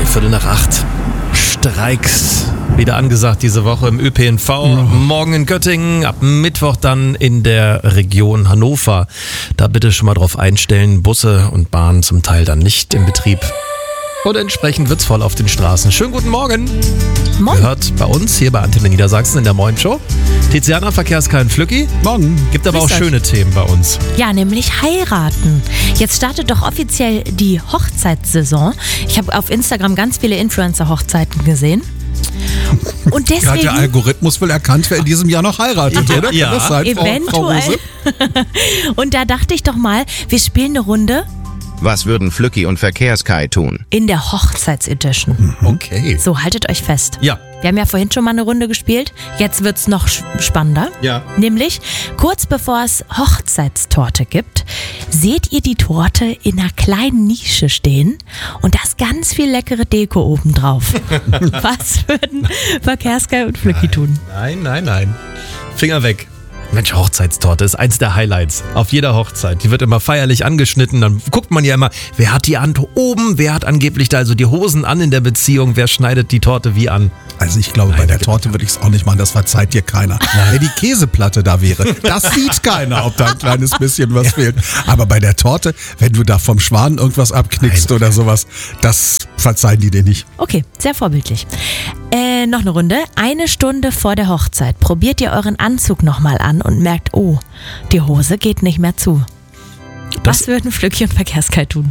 7:15. Streiks wieder angesagt diese Woche im ÖPNV. Morgen in Göttingen, ab Mittwoch dann in der Region Hannover. Da bitte schon mal drauf einstellen. Busse und Bahnen zum Teil dann nicht in Betrieb. Und entsprechend wird's voll auf den Straßen. Schönen guten Morgen. Morgen. Gehört bei uns hier bei Antenne Niedersachsen in der Moin Show. Tiziana, Verkehrskein Flücki. Morgen. Gibt aber Grüß auch euch. schöne Themen bei uns. Ja, nämlich heiraten. Jetzt startet doch offiziell die Hochzeitssaison. Ich habe auf Instagram ganz viele Influencer-Hochzeiten gesehen. Und Hat der deswegen Algorithmus wohl erkannt, wer in diesem Jahr noch heiratet, oder? Ja. Kann das sein, Frau eventuell. Rose? Und da dachte ich doch mal, wir spielen eine Runde Was würden Flücki und Verkehrskai tun? in der Hochzeitsedition. Okay. So, haltet euch fest. Ja. Wir haben ja vorhin schon mal eine Runde gespielt. Jetzt wird's noch spannender. Ja. Nämlich, kurz bevor es Hochzeitstorte gibt, seht ihr die Torte in einer kleinen Nische stehen und da ist ganz viel leckere Deko obendrauf. Was würden Verkehrskai und Flücki tun? Nein. Finger weg. Mensch, Hochzeitstorte ist eins der Highlights auf jeder Hochzeit. Die wird immer feierlich angeschnitten. Dann guckt man ja immer, wer hat die Hand oben, wer hat angeblich da also die Hosen an in der Beziehung, wer schneidet die Torte wie an. Also ich glaube, bei der Torte würde ich es auch nicht machen, das verzeiht dir keiner. Wenn die Käseplatte da wäre, das sieht keiner, ob da ein kleines bisschen was fehlt. Aber bei der Torte, wenn du da vom Schwan irgendwas abknickst oder sowas, das verzeihen die dir nicht. Okay, sehr vorbildlich. Noch eine Runde. 1 Stunde vor der Hochzeit probiert ihr euren Anzug nochmal an und merkt, oh, die Hose geht nicht mehr zu. Was würden Flücki und Verkehrskai tun?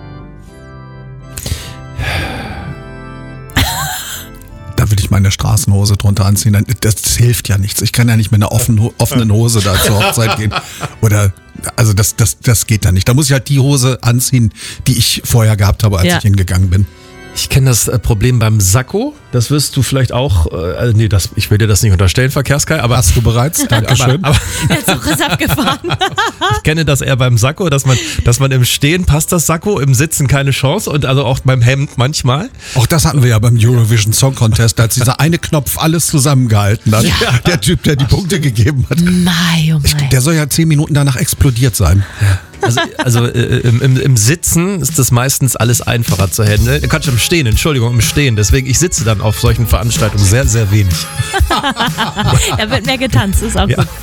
Da würde ich meine Straßenhose drunter anziehen. Das hilft ja nichts. Ich kann ja nicht mit einer offenen Hose da zur Hochzeit gehen. Oder, also das geht da nicht. Da muss ich halt die Hose anziehen, die ich vorher gehabt habe, als Ja. ich hingegangen bin. Ich kenne das Problem beim Sakko. Das wirst du vielleicht auch, ich will dir das nicht unterstellen, Verkehrskai, aber Hast du bereits? Dankeschön. aber Der Zug ist abgefahren. ich kenne das eher beim Sakko, dass man im Stehen passt das Sakko, im Sitzen keine Chance und also auch beim Hemd manchmal. Auch das hatten wir ja beim Eurovision Song Contest, als dieser eine Knopf alles zusammengehalten hat. Ja. Der Typ, der die Punkte gegeben hat. Mai, oh Mai. Der soll ja 10 Minuten danach explodiert sein. Also im Sitzen ist das meistens alles einfacher zu handeln. Quatsch, im Stehen, Entschuldigung, im Stehen. Deswegen, ich sitze dann auf solchen Veranstaltungen sehr, sehr wenig. Da wird mehr getanzt, ist auch gut.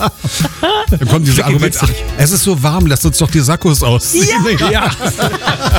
Dann kommt dieses Vicky, Argument, willst du ach, es ist so warm, lass uns doch die Sakkos ausziehen. Ja.